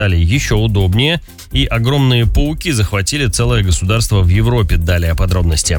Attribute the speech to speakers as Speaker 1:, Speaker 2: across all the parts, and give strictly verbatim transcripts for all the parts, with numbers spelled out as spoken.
Speaker 1: стали еще удобнее, и огромные пауки захватили целое государство в Европе. Далее подробности.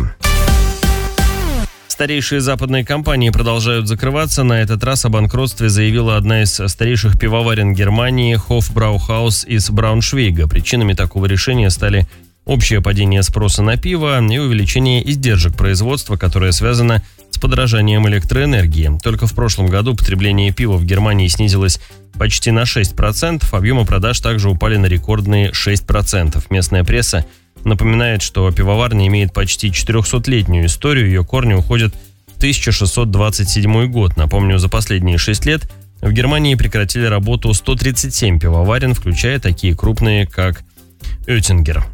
Speaker 1: Старейшие западные компании продолжают закрываться. На этот раз о банкротстве заявила одна из старейших пивоварен Германии Hofbrauhaus из Брауншвейга. Причинами такого решения стали общее падение спроса на пиво и увеличение издержек производства, которое связано с подорожанием электроэнергии. Только в прошлом году потребление пива в Германии снизилось почти на шесть процентов, объемы продаж также упали на рекордные шесть процентов. Местная пресса напоминает, что пивоварня имеет почти четырехсотлетнюю историю, ее корни уходят в тысяча шестьсот двадцать седьмой год. Напомню, за последние шесть лет в Германии прекратили работу сто тридцать семь пивоварен, включая такие крупные, как Оеттингер.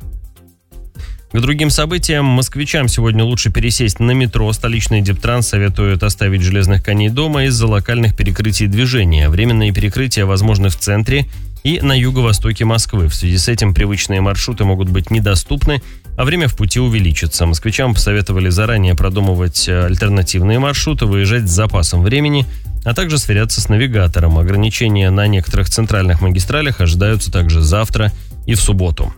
Speaker 1: К другим событиям. Москвичам сегодня лучше пересесть на метро. Столичный Дептранс советует оставить железных коней дома из-за локальных перекрытий движения. Временные перекрытия возможны в центре и на юго-востоке Москвы. В связи с этим привычные маршруты могут быть недоступны, а время в пути увеличится. Москвичам посоветовали заранее продумывать альтернативные маршруты, выезжать с запасом времени, а также сверяться с навигатором. Ограничения на некоторых центральных магистралях ожидаются также завтра и в субботу.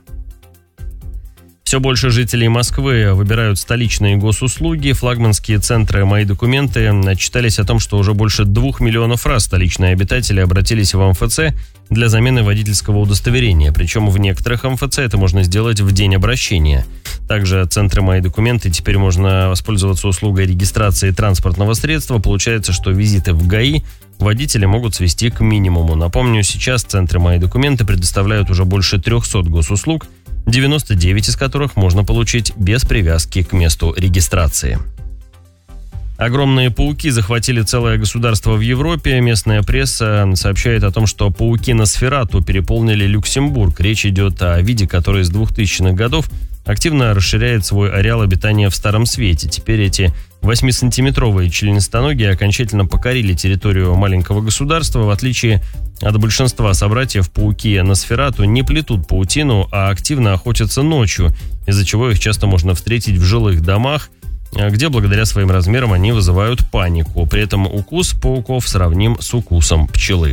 Speaker 1: Все больше жителей Москвы выбирают столичные госуслуги. Флагманские центры «Мои документы» отчитались о том, что уже больше двух миллионов раз столичные обитатели обратились в эм эф цэ для замены водительского удостоверения. Причем в некоторых эм эф цэ это можно сделать в день обращения. Также центры «Мои документы» теперь можно воспользоваться услугой регистрации транспортного средства. Получается, что визиты в ГАИ водители могут свести к минимуму. Напомню, сейчас центры «Мои документы» предоставляют уже больше трехсот госуслуг, девяносто девять из которых можно получить без привязки к месту регистрации. Огромные пауки захватили целое государство в Европе. Местная пресса сообщает о том, что пауки Носферату переполнили Люксембург. Речь идет о виде, который с двухтысячных годов активно расширяет свой ареал обитания в Старом Свете. Теперь эти восьмисантиметровые членистоногие окончательно покорили территорию маленького государства. В отличие от большинства собратьев, пауки Носферату не плетут паутину, а активно охотятся ночью, из-за чего их часто можно встретить в жилых домах, где благодаря своим размерам они вызывают панику. При этом укус пауков сравним с укусом пчелы.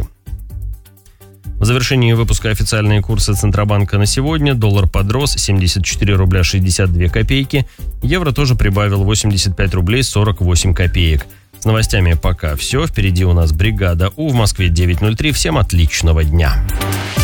Speaker 1: В завершении выпуска официальные курсы Центробанка на сегодня. Доллар подрос семьдесят четыре рубля шестьдесят две копейки. Евро тоже прибавил восемьдесят пять рублей сорок восемь копеек. С новостями пока все. Впереди у нас бригада У в Москве девять ноль три. Всем отличного дня.